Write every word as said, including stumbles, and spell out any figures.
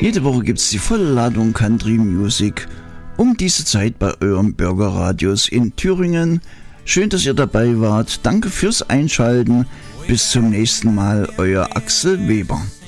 Jede Woche gibt's die volle Ladung Country Music um diese Zeit bei eurem Bürgerradios in Thüringen. Schön, dass ihr dabei wart. Danke fürs Einschalten. Bis zum nächsten Mal, euer Axel Weber.